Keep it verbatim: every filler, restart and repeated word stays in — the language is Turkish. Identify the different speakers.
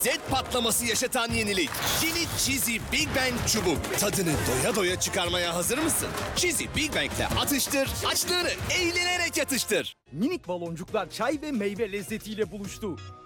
Speaker 1: Z patlaması yaşatan yenilik. Yeni Cheesy Big Bang çubuk. Tadını doya doya çıkarmaya hazır mısın? Cheesy Big Bang'le atıştır, açlığını eğlenerek yatıştır.
Speaker 2: Minik baloncuklar çay ve meyve lezzetiyle buluştu.